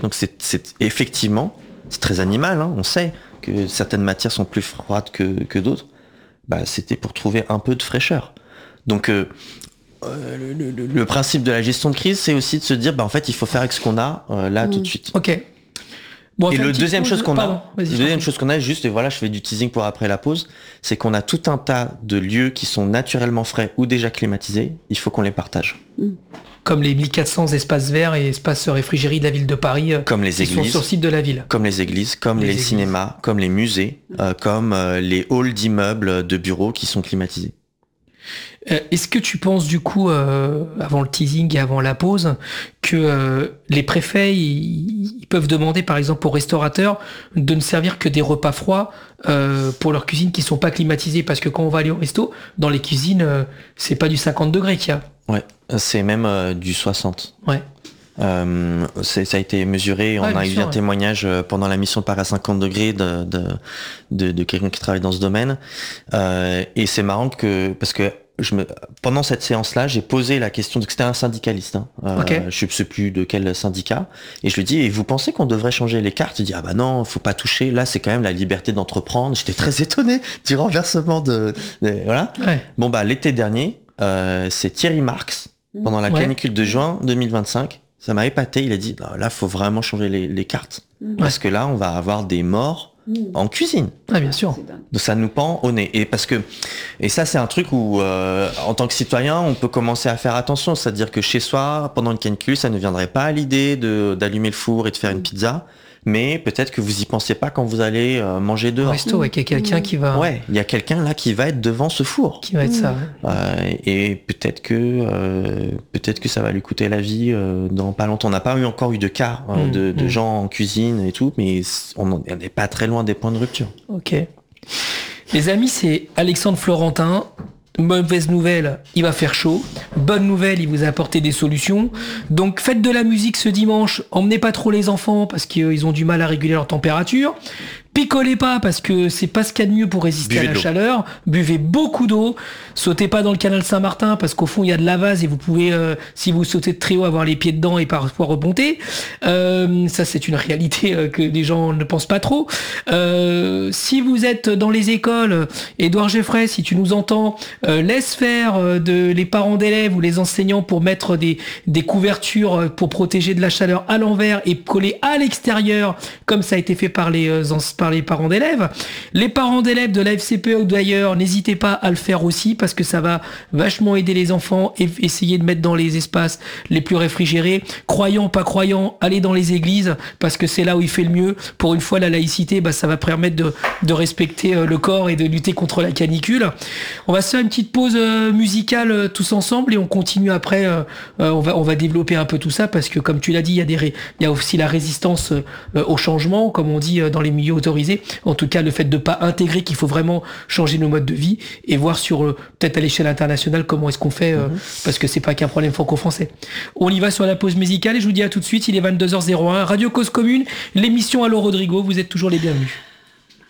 Donc c'est effectivement, c'est très animal, hein, on sait que certaines matières sont plus froides que d'autres. C'était pour trouver un peu de fraîcheur. Donc le principe de la gestion de crise, c'est aussi de se dire, en fait, il faut faire avec ce qu'on a là tout de suite. Ok. Bon, et le deuxième chose qu'on a, juste, et voilà, je fais du teasing pour après la pause, c'est qu'on a tout un tas de lieux qui sont naturellement frais ou déjà climatisés. Il faut qu'on les partage. Comme les 1400 espaces verts et espaces réfrigérés de la ville de Paris. Comme les églises. Qui sont sur le site de la ville. Comme les églises, comme les cinémas, comme les musées, comme les halls d'immeubles, de bureaux qui sont climatisés. Est-ce que tu penses du coup, avant le teasing et avant la pause, que les préfets ils peuvent demander par exemple aux restaurateurs de ne servir que des repas froids pour leurs cuisines qui sont pas climatisées, parce que quand on va aller au resto, dans les cuisines, c'est pas du 50 degrés qu'il y a. Ouais, c'est même du 60. Ouais. Ça a été mesuré, on a eu un témoignage pendant la mission de Paris à 50 degrés de quelqu'un qui travaille dans ce domaine. Et c'est marrant parce que pendant cette séance-là, j'ai posé la question, donc c'était un syndicaliste, je sais plus de quel syndicat, et je lui dis, et vous pensez qu'on devrait changer les cartes? Il dit, non, faut pas toucher, là c'est quand même la liberté d'entreprendre. J'étais très étonné du renversement voilà. Ouais. Bon l'été dernier, c'est Thierry Marx, pendant la canicule de juin 2025, ça m'a épaté, il a dit, là faut vraiment changer les cartes, parce que là on va avoir des morts en cuisine. Ah, bien sûr. Donc ça nous pend au nez. Et ça c'est un truc où en tant que citoyen on peut commencer à faire attention, c'est-à-dire que chez soi pendant une canicule ça ne viendrait pas à l'idée d'allumer le four et de faire une pizza, mais peut-être que vous y pensez pas quand vous allez manger dehors. Resto, il y a quelqu'un qui va. Ouais, il y a quelqu'un là qui va être devant ce four. Qui va être ça. Et peut-être que ça va lui coûter la vie dans pas longtemps. On n'a pas encore eu de cas de gens en cuisine et tout, mais on n'est pas très loin des points de rupture. Ok. Les amis, c'est Alexandre Florentin. Mauvaise nouvelle, il va faire chaud. Bonne nouvelle, il vous a apporté des solutions. Donc faites de la musique ce dimanche. Emmenez pas trop les enfants parce qu'ils ont du mal à réguler leur température. Picolez pas parce que c'est pas ce qu'il y a de mieux pour résister à la chaleur. Buvez beaucoup d'eau. Sautez pas dans le canal Saint-Martin parce qu'au fond il y a de la vase et vous pouvez, si vous sautez de très haut, avoir les pieds dedans et parfois remonter. Ça c'est une réalité que les gens ne pensent pas trop. Si vous êtes dans les écoles, Édouard Geffray, si tu nous entends, laisse faire les parents d'élèves ou les enseignants pour mettre des couvertures pour protéger de la chaleur à l'envers et coller à l'extérieur, comme ça a été fait par les parents d'élèves. Les parents d'élèves de la FCPE ou d'ailleurs, n'hésitez pas à le faire aussi parce que ça va vachement aider les enfants et essayer de mettre dans les espaces les plus réfrigérés. Croyants, pas croyants, allez dans les églises parce que c'est là où il fait le mieux. Pour une fois, la laïcité, ça va permettre de respecter le corps et de lutter contre la canicule. On va se faire une petite pause musicale tous ensemble et on continue après. On va développer un peu tout ça parce que comme tu l'as dit, il y a aussi la résistance au changement, comme on dit dans les milieux autorisés. En tout cas, le fait de pas intégrer qu'il faut vraiment changer nos modes de vie et voir sur peut-être à l'échelle internationale comment est-ce qu'on fait parce que c'est pas qu'un problème franco-français. On y va sur la pause musicale et je vous dis à tout de suite. Il est 22h01, Radio Cause Commune, l'émission Allô Rodrigo. Vous êtes toujours les bienvenus.